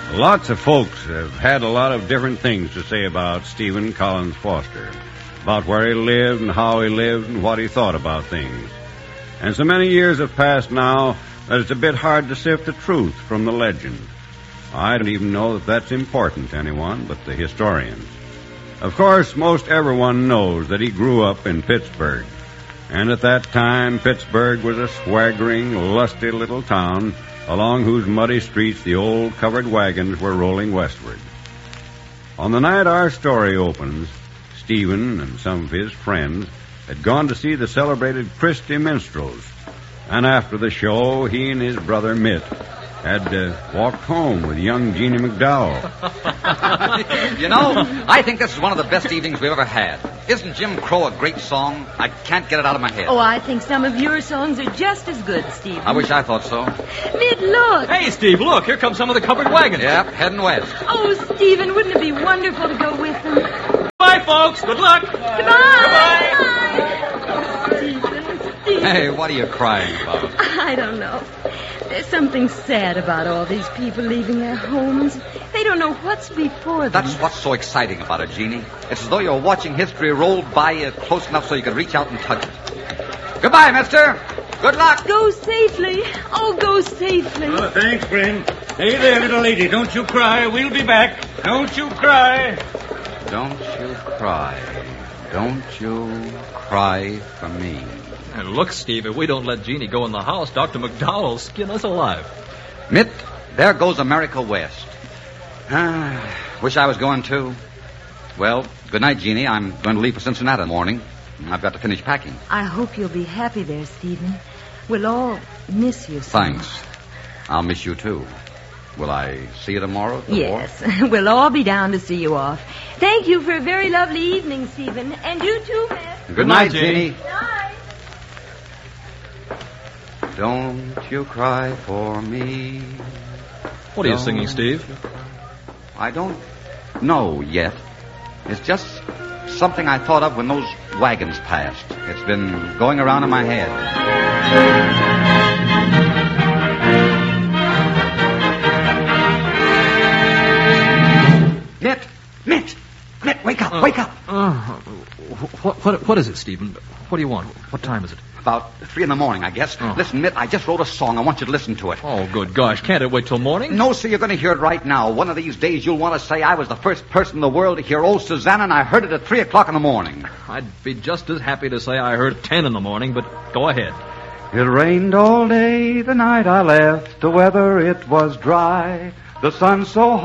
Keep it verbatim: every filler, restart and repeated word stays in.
Lots of folks have had a lot of different things to say about Stephen Collins Foster, about where he lived and how he lived and what he thought about things. And so many years have passed now that it's a bit hard to sift the truth from the legend. I don't even know that that's important to anyone but the historians. Of course, most everyone knows that he grew up in Pittsburgh. And at that time, Pittsburgh was a swaggering, lusty little town along whose muddy streets the old covered wagons were rolling westward. On the night our story opens, Stephen and some of his friends had gone to see the celebrated Christie Minstrels. And after the show, he and his brother Mitt had uh, walked home with young Jeannie McDowell. You know, I think this is one of the best evenings we've ever had. Isn't Jim Crow a great song? I can't get it out of my head. Oh, I think some of your songs are just as good, Steve. I wish I thought so. Mid, look. Hey, Steve, look. Here come some of the covered wagons. Yep, heading west. Oh, Stephen, wouldn't it be wonderful to go with them? Bye, folks. Good luck. Goodbye. Goodbye. Goodbye. Stephen, Stephen. Hey, what are you crying about? I don't know. There's something sad about all these people leaving their homes. They don't know what's before them. That's what's so exciting about it, Jeannie. It's as though you're watching history roll by you close enough so you can reach out and touch it. Goodbye, mister. Good luck. Go safely. Oh, go safely. Oh, thanks, friend. Hey there, little lady. Don't you cry. We'll be back. Don't you cry. Don't you cry. Don't you cry for me. And look, Steve, if we don't let Jeannie go in the house, Doctor McDowell will skin us alive. Mitt, there goes America West. Ah, wish I was going too. Well, good night, Jeannie. I'm going to leave for Cincinnati in the morning. I've got to finish packing. I hope you'll be happy there, Stephen. We'll all miss you so Thanks. I'll miss you, too. Will I see you tomorrow? at the Yes, wharf? we'll all be down to see you off. Thank you for a very lovely evening, Stephen. And you too, Miss. Good night, Jeannie. Good night. Don't you cry for me. What are you Don't singing, Steve? you cry. I don't know yet. It's just something I thought of when those wagons passed. It's been going around in my head. Mitt! Mitt! Mitt, wake up! Uh, wake up! Uh, what, what, what is it, Stephen? What do you want? What time is it? About three in the morning, I guess. Oh. Listen, Mitt, I just wrote a song. I want you to listen to it. Oh, good gosh. Can't it wait till morning? No, sir, you're going to hear it right now. One of these days you'll want to say I was the first person in the world to hear old Susanna, and I heard it at three o'clock in the morning. I'd be just as happy to say I heard at ten in the morning, but go ahead. It rained all day the night I left. The weather, it was dry. The sun so hot.